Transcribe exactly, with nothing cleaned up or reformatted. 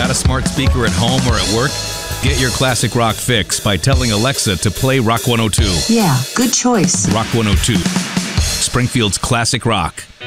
Got a smart speaker at home or at work? Get your classic rock fix by telling Alexa to play Rock one oh two. Yeah, good choice. Rock one oh two. Springfield's classic rock.